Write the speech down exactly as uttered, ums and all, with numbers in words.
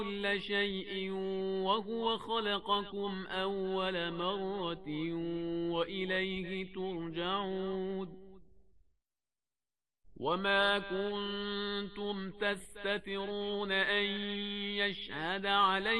كل شيء وهو خلقكم أول مرة وإليه ترجعون وما كنتم تستترون أن يشهد عليكم